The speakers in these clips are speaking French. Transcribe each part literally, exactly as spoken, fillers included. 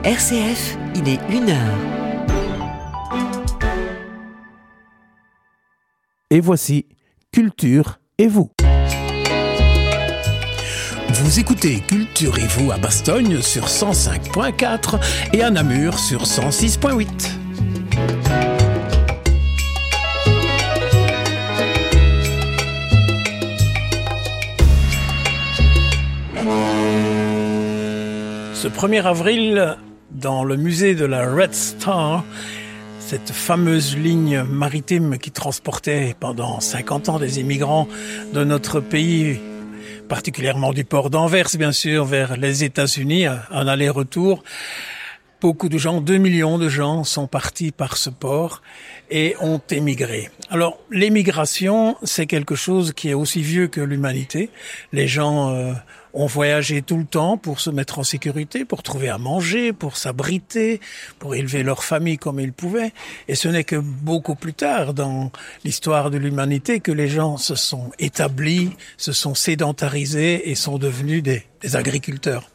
R C F, il est une heure. Et voici Culture et vous. Vous écoutez Culture et vous à Bastogne sur cent cinq virgule quatre et à Namur sur cent six virgule huit. Ce premier avril, dans le musée de la Red Star, cette fameuse ligne maritime qui transportait pendant cinquante ans des immigrants de notre pays, particulièrement du port d'Anvers, bien sûr, vers les États-Unis, un aller-retour. Beaucoup de gens, deux millions de gens sont partis par ce port et ont émigré. Alors, l'émigration, c'est quelque chose qui est aussi vieux que l'humanité. Les gens euh, ont voyagé tout le temps pour se mettre en sécurité, pour trouver à manger, pour s'abriter, pour élever leur famille comme ils pouvaient. Et ce n'est que beaucoup plus tard dans l'histoire de l'humanité que les gens se sont établis, se sont sédentarisés et sont devenus des, des agriculteurs.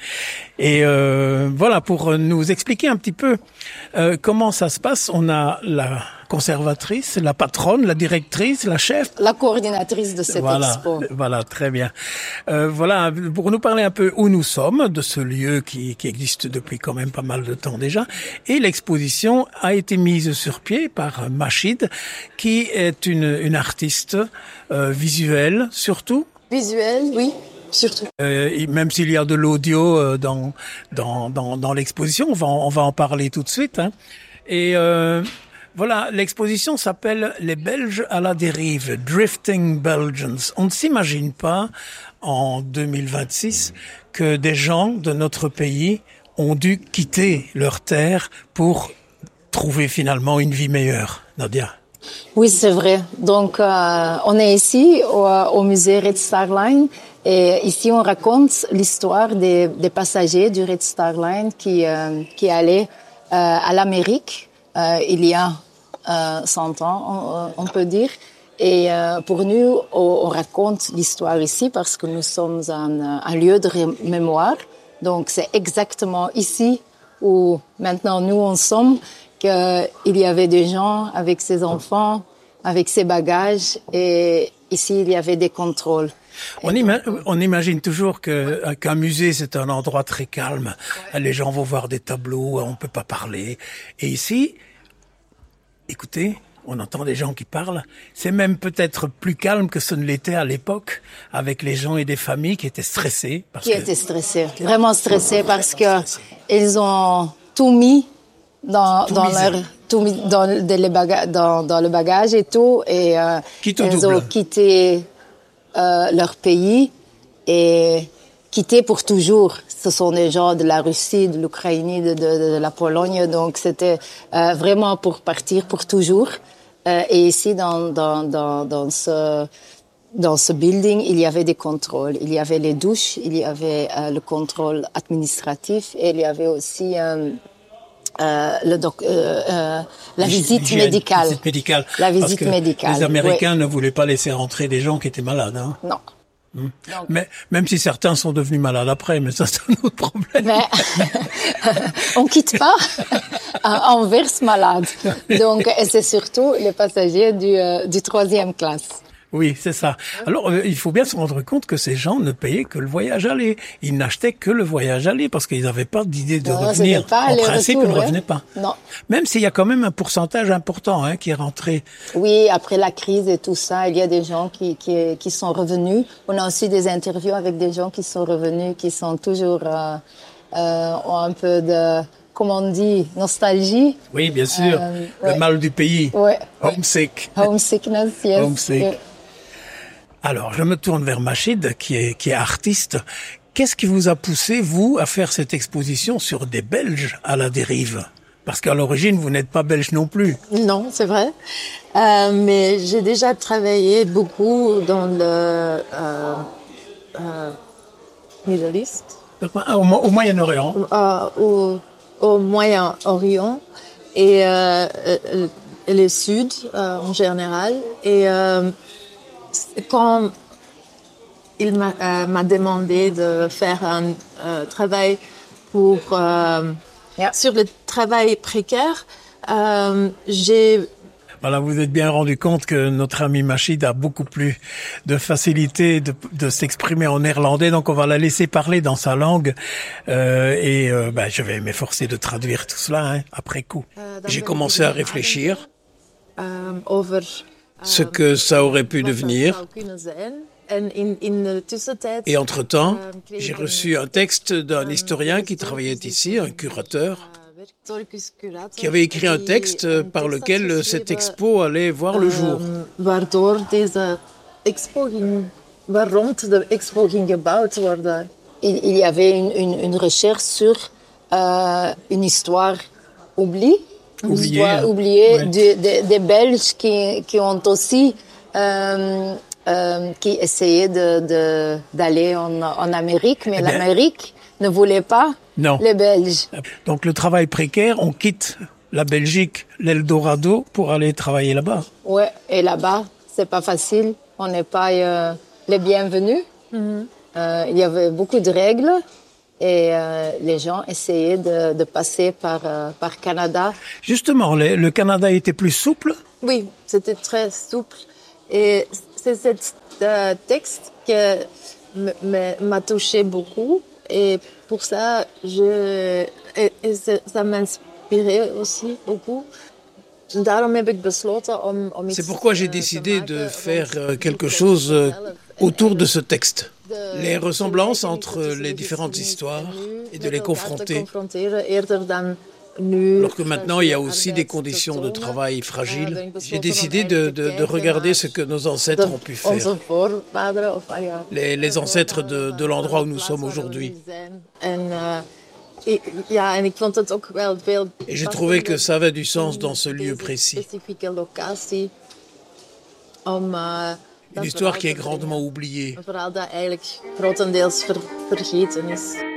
Et euh, voilà, pour nous expliquer un petit peu euh, comment ça se passe, on a la conservatrice, la patronne, la directrice, la chef. La coordinatrice de cette voilà, expo. Voilà, très bien. Euh, voilà, pour nous parler un peu où nous sommes, de ce lieu qui, qui existe depuis quand même pas mal de temps déjà. Et l'exposition a été mise sur pied par Machid, qui est une, une artiste euh, visuelle surtout. Visuelle, oui. Surtout. Euh, même s'il y a de l'audio euh, dans, dans, dans, dans l'exposition, on va, en, on va en parler tout de suite. Hein. Et euh, voilà, l'exposition s'appelle « Les Belges à la dérive », « Drifting Belgians ». On ne s'imagine pas, en deux mille vingt-six, que des gens de notre pays ont dû quitter leur terre pour trouver finalement une vie meilleure. Nadia? Oui, c'est vrai. Donc, euh, on est ici au, au musée Red Star Line. Et ici, on raconte l'histoire des, des passagers du Red Star Line qui, euh, qui allaient euh, à l'Amérique euh, il y a euh, cent ans, on, on peut dire. Et euh, pour nous, on, on raconte l'histoire ici parce que nous sommes un, un lieu de mémoire. Donc, c'est exactement ici où maintenant nous en sommes qu'il y avait des gens avec ses enfants, avec ses bagages. Et ici, il y avait des contrôles. On, ima- on imagine toujours que, qu'un musée, c'est un endroit très calme. Les gens vont voir des tableaux, on ne peut pas parler. Et ici, écoutez, on entend des gens qui parlent. C'est même peut-être plus calme que ce ne l'était à l'époque, avec les gens et des familles qui étaient stressés. Parce qui que... étaient stressés, vraiment stressés, parce qu'ils ont tout mis dans, tout dans leur... Tout mis dans, les baga- dans, dans le bagage et tout. Et euh, Quitte au ils double. ont quitté... Euh, leur pays et quitté pour toujours. Ce sont des gens de la Russie, de l'Ukraine, de, de, de la Pologne. Donc, c'était euh, vraiment pour partir pour toujours. Euh, et ici, dans, dans, dans, dans, ce, dans ce building, il y avait des contrôles. Il y avait les douches, il y avait euh, le contrôle administratif et il y avait aussi... Euh, Euh, le doc, euh, euh, la visite Hygiène, médicale. visite médicale. La visite Parce que médicale. Les Américains oui. ne voulaient pas laisser rentrer des gens qui étaient malades. Hein. Non. Mmh. Mais même si certains sont devenus malades après, mais ça c'est un autre problème. Mais on quitte pas Anvers malade. Donc, et c'est surtout les passagers du, euh, du troisième classe. Oui, c'est ça. Alors, euh, il faut bien se rendre compte que ces gens ne payaient que le voyage aller. Ils n'achetaient que le voyage aller parce qu'ils n'avaient pas d'idée de non, revenir. Pas en principe, retours, ils ne hein. revenaient pas. Non. Même s'il y a quand même un pourcentage important hein, qui est rentré. Oui, après la crise et tout ça, il y a des gens qui, qui, qui sont revenus. On a aussi des interviews avec des gens qui sont revenus, qui sont toujours euh, euh, ont un peu de... Comment on dit, nostalgie. Oui, bien sûr. Euh, le ouais. mal du pays. Ouais. Homesick. Homesickness, yes. Homesick. Yeah. Alors, je me tourne vers Machid, qui est, qui est artiste. Qu'est-ce qui vous a poussé, vous, à faire cette exposition sur des Belges à la dérive? Parce qu'à l'origine, vous n'êtes pas belge non plus. Non, c'est vrai. Euh, mais j'ai déjà travaillé beaucoup dans le euh, euh, Middle East. Au, au Moyen-Orient. Euh, au, au Moyen-Orient et euh, euh, le Sud euh, en général. Et euh, quand il m'a, euh, m'a demandé de faire un euh, travail pour euh, Ja. Sur le travail précaire, euh, j'ai... Voilà, vous êtes bien rendu compte que notre ami Machid a beaucoup plus de facilité de, de s'exprimer en néerlandais, donc on va la laisser parler dans sa langue euh, et euh, ben, je vais m'efforcer de traduire tout cela hein, après coup. J'ai commencé à réfléchir euh, over, ce que ça aurait pu devenir. Et entre-temps, j'ai reçu un texte d'un historien qui travaillait ici, un curateur, qui avait écrit un texte par lequel cette expo allait voir le jour. Waardoor deze expo ging, waar rond de expo ging gebouwd worden. Il, il y avait une, une, une recherche sur euh, une histoire oubliée, une Oubliée, histoire hein. oubliée Ouais. de- de- des Belges qui, qui ont aussi euh, euh, qui essayaient de, de, d'aller en, en Amérique, mais Eh bien- l'Amérique ne voulait pas Non. les Belges. Donc le travail précaire, on quitte la Belgique, l'Eldorado, pour aller travailler là-bas. Ouais, et là-bas, c'est pas facile. On n'est pas euh, les bienvenus. Euh, il y avait beaucoup de règles et euh, les gens essayaient de, de passer par, euh, par Canada. Justement, le, le Canada était plus souple. Oui, c'était très souple. Et c'est ce euh, texte qui m- m- m'a touché beaucoup. Et pour ça, je, et, et c'est- ça m'inspirait aussi beaucoup. Daarom heb ik besloten om, om iets, C'est pourquoi j'ai eh, décidé te de maken faire rond euh, die quelque tekst chose euh, zelf. autour de ce texte. De- Les ressemblances entre tussen les de différentes geschiedenis histoires en nu et de met les elkaar te confronter. confronteren, eerder dan nu, Alors que maintenant, il y a de aussi des arbeid te conditions de tonen. travail Eh, ben fragiles. ik besloten J'ai om décidé de, eigenlijk te de, de kijken regarder naar ce que nos ancêtres ont pu de, faire. onze voorvaderen, of, ah ja, Les, les ancêtres de, de l'endroit où nous sommes aujourd'hui. En, uh, ik, ja, en ik vond het ook wel veel Et j'ai trouvé que ça avait du sens in dans ce lieu deze précis. specifieke locatie om uh, Une histoire qui est grandement oubliée. Een verhaal dat eigenlijk grotendeels ver, vergeten is.